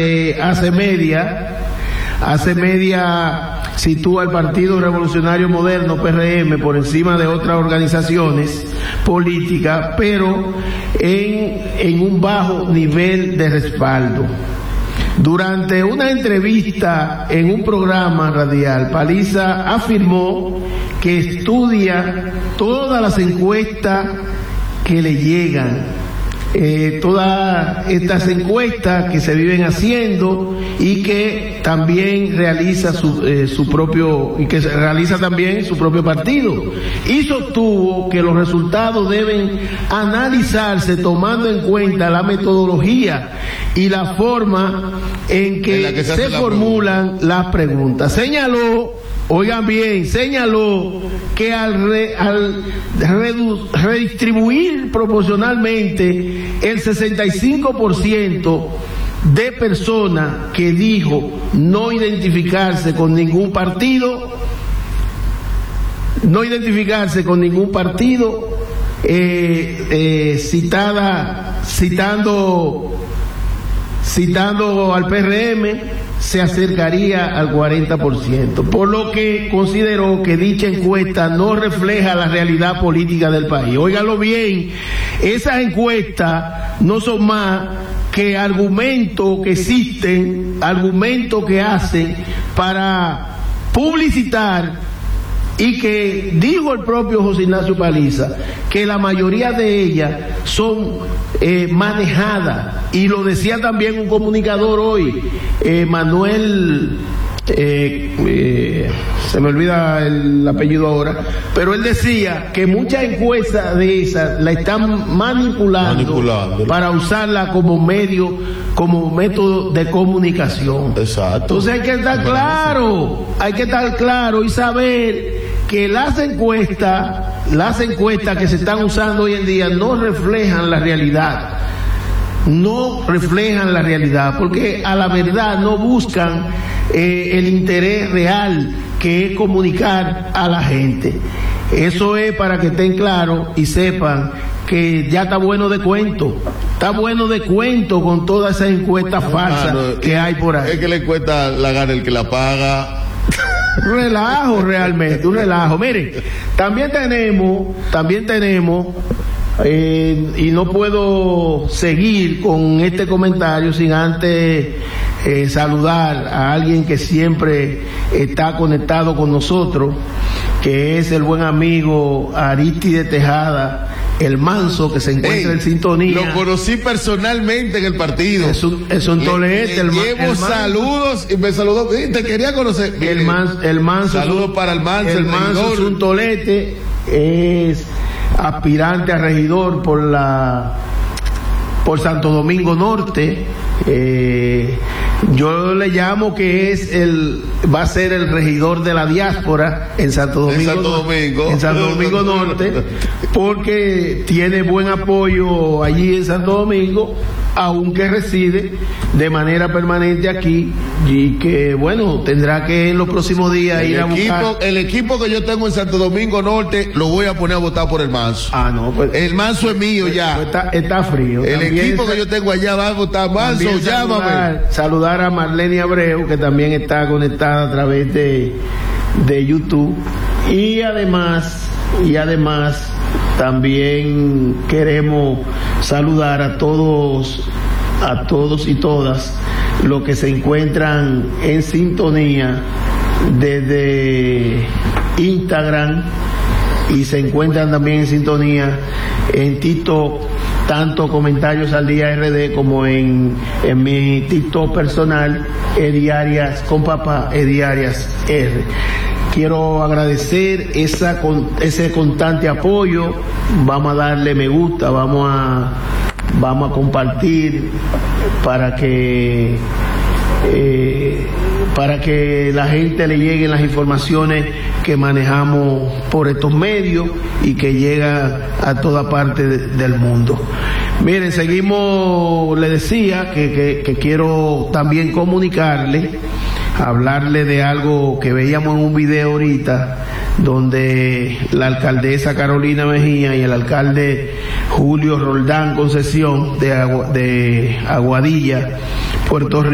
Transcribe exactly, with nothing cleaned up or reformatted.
Eh, hace media, hace media sitúa al Partido Revolucionario Moderno, P R M, por encima de otras organizaciones políticas, pero en, en un bajo nivel de respaldo. Durante una entrevista en un programa radial, Paliza afirmó que estudia todas las encuestas que le llegan. Eh, todas estas encuestas que se viven haciendo y que también realiza su, eh, su propio y que realiza también su propio partido, y sostuvo que los resultados deben analizarse tomando en cuenta la metodología y la forma en que, en la que se, se formulan la las preguntas. Señaló, oigan bien, señaló que al, re, al redu, redistribuir proporcionalmente el sesenta y cinco por ciento de personas que dijo no identificarse con ningún partido, no identificarse con ningún partido, eh, eh, citada, citando, citando al P R M, se acercaría al cuarenta por ciento, por lo que consideró que dicha encuesta no refleja la realidad política del país. Óigalo bien, esas encuestas no son más que argumentos que existen, argumentos que hacen para publicitar, y que dijo el propio José Ignacio Paliza que la mayoría de ellas son eh, manejadas, y lo decía también un comunicador hoy, eh, Manuel, eh, eh, se me olvida el apellido ahora, pero él decía que muchas encuestas de esas la están manipulando, manipulando para usarla como medio, como método de comunicación. Exacto. Entonces hay que estar claro, hay que estar claro y saber que las encuestas, las encuestas que se están usando hoy en día no reflejan la realidad, no reflejan la realidad, porque a la verdad no buscan eh, el interés real, que es comunicar a la gente. Eso es para que estén claros y sepan que ya está bueno de cuento, está bueno de cuento con todas esas encuestas falsas no, no, que hay por ahí. Es que la encuesta la gana el que la paga. Un relajo realmente, un relajo. Miren, también tenemos, también tenemos, eh, y no puedo seguir con este comentario sin antes eh, saludar a alguien que siempre está conectado con nosotros, que es el buen amigo Aristide Tejada, el Manso, que se encuentra Ey, en sintonía. Lo conocí personalmente en el partido. Es un, es un tolete. Le, le el, llevo el saludos y me saludó. Te quería conocer. El, man, el Manso. Saludos para el Manso. El, el Manso es un tolete. Es aspirante a regidor por la por Santo Domingo Norte. Eh, yo le llamo que es el va a ser el regidor de la diáspora en Santo Domingo, en Santo Domingo, en Santo Domingo Norte, porque tiene buen apoyo allí en Santo Domingo, aunque reside de manera permanente aquí, y que bueno, tendrá que en los próximos días el ir a equipo, buscar. El equipo que yo tengo en Santo Domingo Norte lo voy a poner a votar por el Manso. Ah, no, pues el Manso es mío pues, ya. Pues está, está frío. El también equipo está, que yo tengo allá va a votar Manso, llámame. Saludar, saludar a Marlene Abreu, que también está conectada a través de, de YouTube, y además, y además también queremos saludar a todos, a todos y todas los que se encuentran en sintonía desde Instagram, y se encuentran también en sintonía en TikTok, tanto Comentarios al Día R D como en, en mi TikTok personal, Ediarias con Papá, Ediarias R. Quiero agradecer esa, ese constante apoyo. Vamos a darle me gusta, vamos a, vamos a compartir para que eh, para que la gente le lleguen las informaciones que manejamos por estos medios y que llegan a toda parte de, del mundo. Miren, seguimos, le decía que, que, que quiero también comunicarle, hablarle de algo que veíamos en un video ahorita, donde la alcaldesa Carolina Mejía y el alcalde Julio Roldán Concesión de, Agu- de Aguadilla, Puerto Rico,